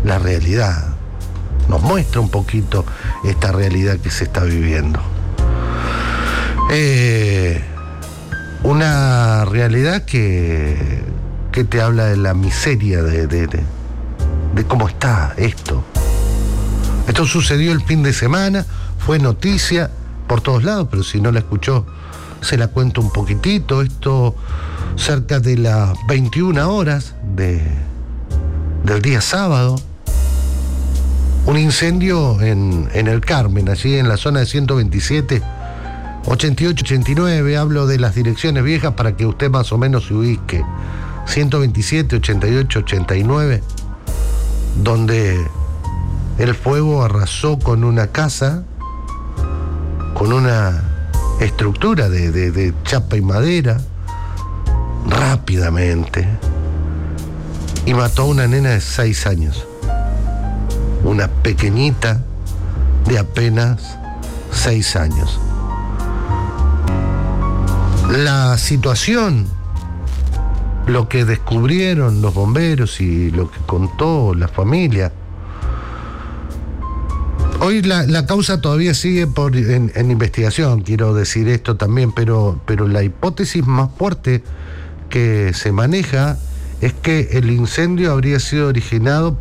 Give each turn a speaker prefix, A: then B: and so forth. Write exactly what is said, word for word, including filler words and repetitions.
A: la realidad, nos muestra un poquito esta realidad que se está viviendo. Eh, una realidad que, que te habla de la miseria de, de, de, de cómo está esto. Esto sucedió el fin de semana, fue noticia por todos lados, pero si no la escuchó, se la cuento un poquitito. Esto cerca de las veintiuna horas de, del día sábado. Un incendio en, en el Carmen, allí en la zona de ciento veintisiete, ochenta y ocho, ochenta y nueve. Hablo de las direcciones viejas para que usted más o menos se ubique. ciento veintisiete, ochenta y ocho, ochenta y nueve, donde el fuego arrasó con una casa, con una estructura de, de, de chapa y madera, rápidamente, y mató a una nena de seis años, una pequeñita de apenas seis años. La situación, lo que descubrieron los bomberos y lo que contó la familia. Hoy la, la causa todavía sigue por, en, en investigación, quiero decir esto también, pero, pero la hipótesis más fuerte que se maneja es que el incendio habría sido originado